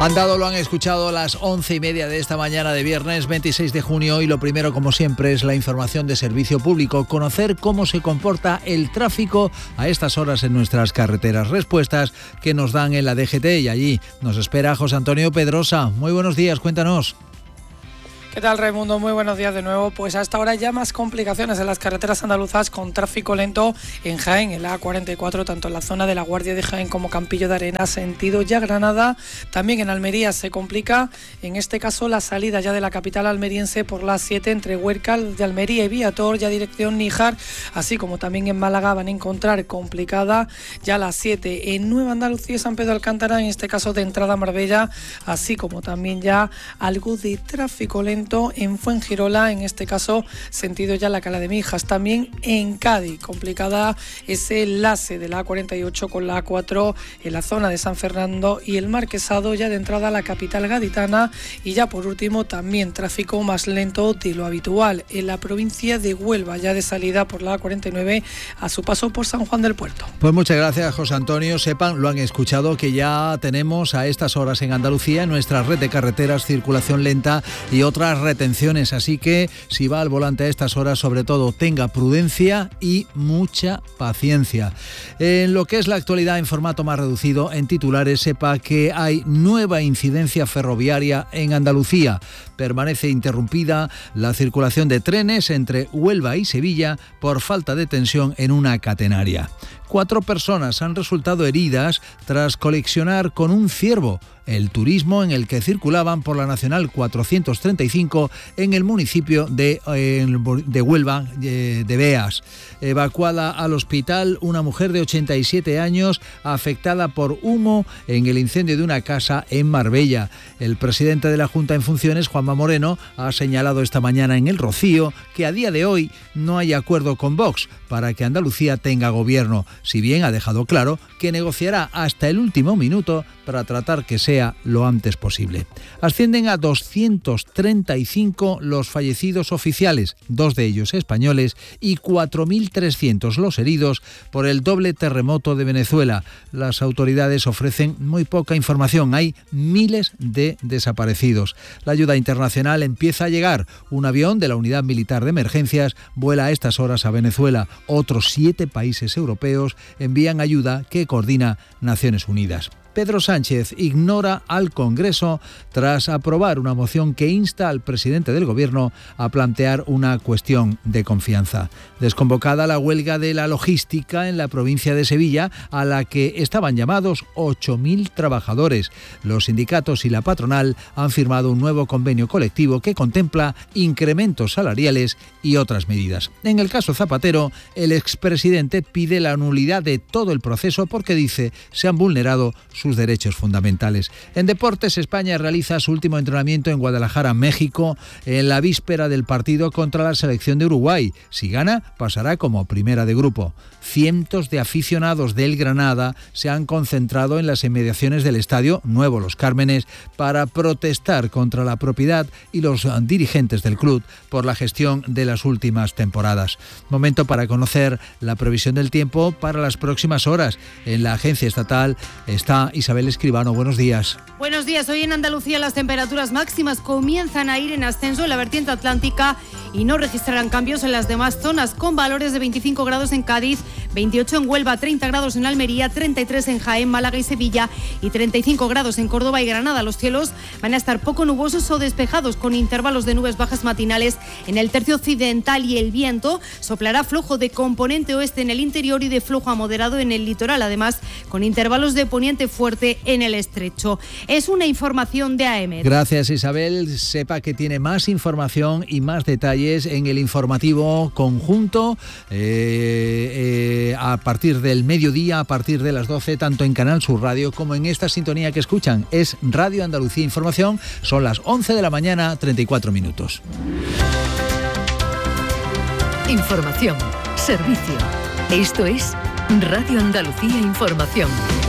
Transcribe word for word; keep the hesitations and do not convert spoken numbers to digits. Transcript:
Han dado, lo han escuchado a las once y media de esta mañana de viernes veintiséis de junio y lo primero, como siempre, es la información de servicio público. Conocer cómo se comporta el tráfico a estas horas en nuestras carreteras. Respuestas que nos dan en la D G T y allí nos espera José Antonio Pedrosa. Muy buenos días, cuéntanos. ¿Qué tal, Raimundo? Muy buenos días de nuevo. Pues hasta ahora ya más complicaciones en las carreteras andaluzas con tráfico lento en Jaén, en la A cuarenta y cuatro, tanto en la zona de la Guardia de Jaén como Campillo de Arena, sentido ya Granada. También en Almería se complica, en este caso la salida ya de la capital almeriense por la A siete entre Huércal de Almería y Viator, ya dirección Níjar, así como también en Málaga van a encontrar complicada ya la A siete en Nueva Andalucía y San Pedro Alcántara, en este caso de entrada a Marbella, así como también ya algo de tráfico lento en Fuengirola, en este caso sentido ya la Cala de Mijas. También en Cádiz, complicada ese enlace de la A cuarenta y ocho con la A cuatro en la zona de San Fernando y el Marquesado, ya de entrada a la capital gaditana. Y ya por último también tráfico más lento de lo habitual en la provincia de Huelva, ya de salida por la A cuarenta y nueve a su paso por San Juan del Puerto. Pues muchas gracias, José Antonio. Sepan, lo han escuchado, que ya tenemos a estas horas en Andalucía en nuestra red de carreteras circulación lenta y otras retenciones, así que si va al volante a estas horas, sobre todo tenga prudencia y mucha paciencia. En lo que es la actualidad en formato más reducido, en titulares, sepa que hay nueva incidencia ferroviaria en Andalucía. Permanece interrumpida la circulación de trenes entre Huelva y Sevilla por falta de tensión en una catenaria. Cuatro personas han resultado heridas tras colisionar con un ciervo, el turismo en el que circulaban por la Nacional cuatrocientos treinta y cinco en el municipio de, eh, de Huelva, eh, de Beas. Evacuada al hospital una mujer de ochenta y siete años afectada por humo en el incendio de una casa en Marbella. El presidente de la Junta en funciones, Juanma Moreno, ha señalado esta mañana en El Rocío que a día de hoy no hay acuerdo con Vox para que Andalucía tenga gobierno, si bien ha dejado claro que negociará hasta el último minuto para tratar que sea lo antes posible. Ascienden a doscientos treinta y cinco los fallecidos oficiales, dos de ellos españoles, y cuatro mil trescientos los heridos por el doble terremoto de Venezuela. Las autoridades ofrecen muy poca información. Hay miles de desaparecidos. La ayuda internacional empieza a llegar. Un avión de la Unidad Militar de Emergencias vuela a estas horas a Venezuela. Otros siete países europeos envían ayuda que coordina Naciones Unidas. Pedro Sánchez ignora al Congreso tras aprobar una moción que insta al presidente del Gobierno a plantear una cuestión de confianza. Desconvocada la huelga de la logística en la provincia de Sevilla, a la que estaban llamados ocho mil trabajadores. Los sindicatos y la patronal han firmado un nuevo convenio colectivo que contempla incrementos salariales y otras medidas. En el caso Zapatero, el expresidente pide la nulidad de todo el proceso porque dice se han vulnerado sus derechos fundamentales. En deportes, España realiza su último entrenamiento en Guadalajara, México, en la víspera del partido contra la selección de Uruguay. Si gana, pasará como primera de grupo. Cientos de aficionados del Granada se han concentrado en las inmediaciones del Estadio Nuevo Los Cármenes para protestar contra la propiedad y los dirigentes del club por la gestión de las últimas temporadas. Momento para conocer la previsión del tiempo para las próximas horas. En la agencia estatal está Isabel Escribano. Buenos días. Buenos días. Hoy en Andalucía las temperaturas máximas comienzan a ir en ascenso en la vertiente atlántica y no registrarán cambios en las demás zonas, con valores de veinticinco grados en Cádiz, veintiocho en Huelva, treinta grados en Almería, treinta y tres en Jaén, Málaga y Sevilla y treinta y cinco grados en Córdoba y Granada. Los cielos van a estar poco nubosos o despejados, con intervalos de nubes bajas matinales en el tercio occidental, y el viento soplará flojo de componente oeste en el interior y de flojo a moderado en el litoral, además con intervalos de poniente fuerte en el estrecho. Es una información de A E M E D. Gracias, Isabel. Sepa que tiene más información y más detalles en el informativo conjunto eh, eh, a partir del mediodía, a partir de las doce, tanto en Canal Sur Radio como en esta sintonía que escuchan. Es Radio Andalucía Información. Son las once de la mañana, treinta y cuatro minutos. Información, servicio. Esto es Radio Andalucía Información.